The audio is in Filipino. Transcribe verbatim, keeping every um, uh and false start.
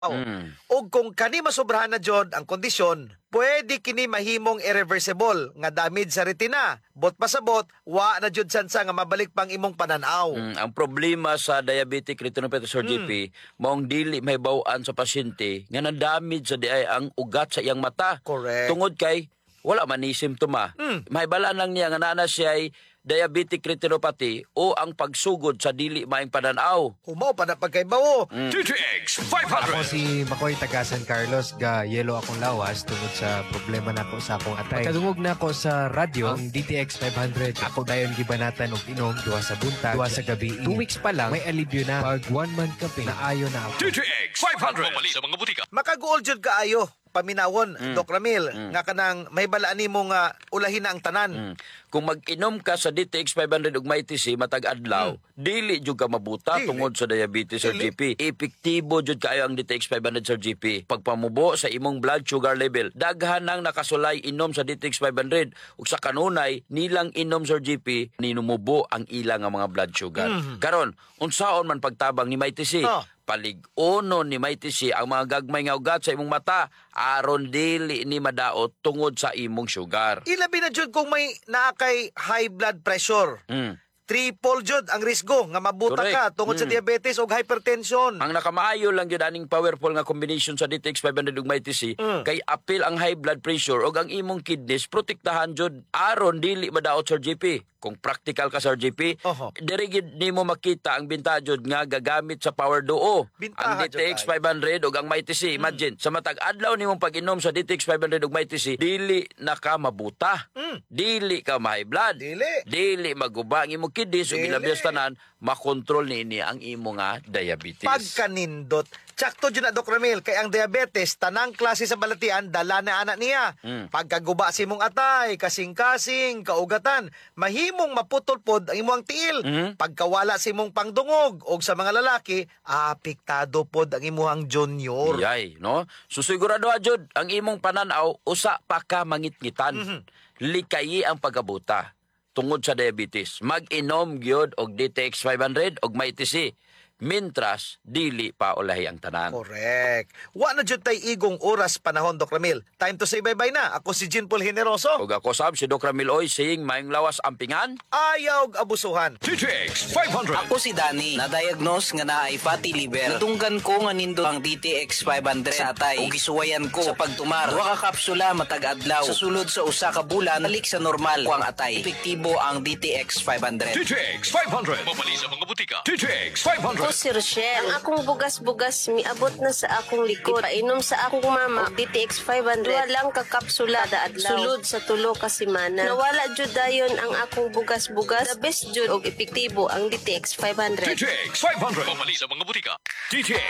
Mm. O kung kani masobrahan na jud ang kondisyon, pwede kini mahimong irreversible nga damage sa retina. Bot pasabot, wa na jud sansa nga mabalik pang imong pananaw. Mm, ang problema sa diabetic retinopathy, Sir G P, maong dili mahibaw-an sa pasyente nga na-damage sa diay ang ugat sa iyang mata. Correct. Tungod kay wala man ni simptoma. Mm. Mahibalaan lang niya nga nana siya ay diabetic retinopathy o ang pagsugod sa dili maayong pananaw. Humaw pa na pagkaibawo. Mm. D T X five hundred. Ako si Makoy taga San Carlos, ga yelo akong lawas tungod sa problema nako sa akong atay. Pagkadungog na ako sa radyo, ang D T X five hundred, ako dayon gibanatan og inom duha sa buntag, duha sa gabi. Two weeks pa lang may alibyo na. Pag one month kape, naayo na ako. D T X five hundred. Mamali sa mga butika. Makaguol jud kaayo paminawon, Mm. Doc Ramil, Mm. nga kanang mahibalaan nimo nga ulahin na ang tanan. Mm. Kung mag-inom ka sa D T X five hundred ug may T C matag adlaw, dili jud ka mabuta Dili. tungod sa diabetes, Sir Dili. G P. Epektibo jud kaayo ang D T X five hundred, Sir G P. Pagpamubo sa imong blood sugar level, daghan nang nakasulay inom sa D T X five hundred ug sa kanunay nilang inom, Sir G P, ninumubo ang ilang nga mga blood sugar. Karon, unsaon man pagtabang ni may T C? Oh. Palig-uno ni may T C ang mga gagmay nga ugat sa imong mata aron dili ni madaot tungod sa imong sugar. Ilabi na jud kung may naakay high blood pressure. Mm. Triple jud ang risgo nga mabuta Correct. ka tungod sa Mm. diabetes o hypertension. Ang nakamaayo lang yun aning powerful nga combination sa D T X five hundred ug may T C Mm. kay apil ang high blood pressure ug ang imong kidneys protektahan jud aron dili madaot, Sir G P. Kung practical ka, Sir G P, Oho. diri gid nimo makita ang binta jud nga gagamit sa power duo. Bintaha Ang D T X jud five hundred ug ang may T C, imagine, sa matag adlaw nimong pag-inom sa D T X five hundred ug may T C, dili na ka mabuta. Mm. Dili ka ma-high blood. Dili. Dili maguba ang imong kidneys ug Dili. ilabias tanan makontrol niini ang imo nga diabetes. Pagkanindot. Tsakto dyan na, Doc Ramil, kay ang diabetes, tanang klase sa balatian, dala na anak niya. Mm. Pagkaguba si mong atay, kasing-kasing, kaugatan, mahimong maputol pod ang imong tiil. Mhm. Pagkawala si mong pangdungog, o sa mga lalaki, apektado pod ang imong junior. Yay, no? So sigurado jud ang imong pananaw usa pa ka mangitngitan. Mhm. Likayi ang pagabuta tungod sa diabetes. Mag-inom gyud og D T X five hundred og may T C. Mintras dili pa ulahi ang tanan. Correct. Wa na jud tay igong oras panahon, Doc Ramil. Time to say bye-bye na. Ako si Jean Paul Generoso. Ug ako sab si Doc Ramil Oy saying maayong lawas ampingan. Ayaw og abusuhan. D T X five hundred. Ako si Danny, na-diagnose nga naay fatty liver. Natunggan ko nga nindo ang D T X five hundred sa atay. O gisuwayan ko sa pagtumar. Wa ka kapsula matag adlaw. Sa sulod sa usa ka bulan, balik sa normal ko ang atay. Epektibo ang D T X five hundred. D T X five hundred. Mamali sa mga butika. D T X five hundred. Ako si Rochelle. Ang akong bugas-bugas miabot na sa akong likod. Painom sa akong mama og D T X five hundred. Duha lang ka kapsula kada adlaw. Sulod sa tulo ka semana. Nawala jud dayon ang akong bugas-bugas. The best jud og epektibo ang D T X five hundred. D T X five hundred. Mamali sa mga butika. D T X